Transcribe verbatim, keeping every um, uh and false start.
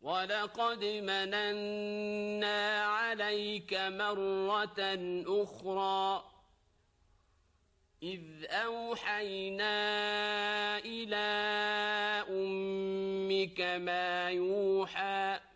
ولقد مننا عليك مرة أخرى إذ أوحينا إلى أمك ما يوحى